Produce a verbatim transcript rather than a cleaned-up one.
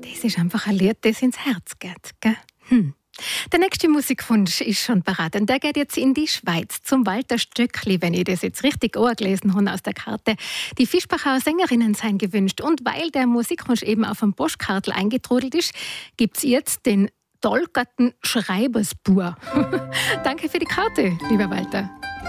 Das ist einfach ein Lied, das ins Herz geht. Gell? Hm. Der nächste Musikwunsch ist schon parat. Und der geht jetzt in die Schweiz, zum Walter Stöckli, wenn ich das jetzt richtig angelesen habe aus der Karte. Die Fischbacher Sängerinnen seien gewünscht. Und weil der Musikwunsch eben auf dem Postkartel eingetrudelt ist, gibt es jetzt den Dolgarten Schreibersbur. Danke für die Karte, lieber Walter.